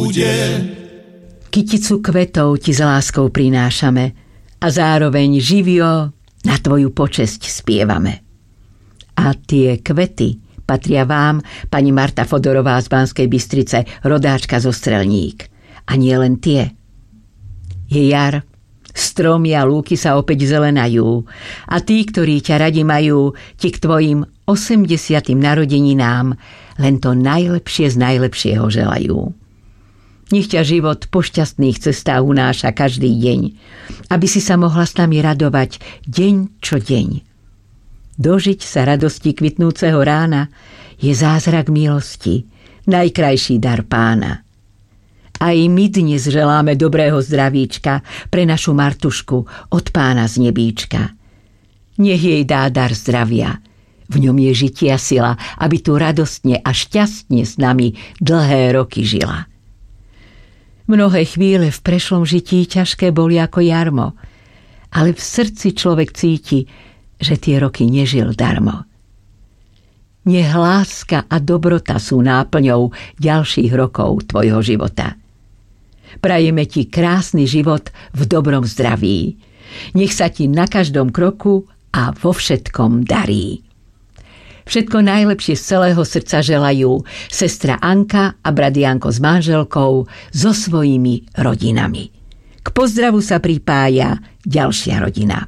bude. Kyticu kvetov ti s láskou prinášame a zároveň živio na tvoju počesť spievame. A tie kvety patria vám, pani Marta Fodorová z Banskej Bystrice, rodáčka zo Strelník. A nie len tie. Je jar, stromy a lúky sa opäť zelenajú a tí, ktorí ťa radi majú, ti k tvojim 80. narodeninám len to najlepšie z najlepšieho želajú. Nech ťa život po šťastných cestách unáša každý deň, aby si sa mohla s nami radovať deň čo deň. Dožiť sa radosti kvitnúceho rána je zázrak milosti, najkrajší dar Pána. Aj my dnes želáme dobrého zdravíčka pre našu Martušku od Pána z nebíčka. Nech jej dá dar zdravia, v ňom je žitia sila, aby tu radostne a šťastne s nami dlhé roky žila. Mnohé chvíle v prešlom žití ťažké boli ako jarmo, ale v srdci človek cíti, že tie roky nežil darmo. Nech láska a dobrota sú náplňou ďalších rokov tvojho života. Prajeme ti krásny život v dobrom zdraví. Nech sa ti na každom kroku a vo všetkom darí. Všetko najlepšie z celého srdca želajú sestra Anka a brat Janko s manželkou so svojimi rodinami. K pozdravu sa pripája ďalšia rodina.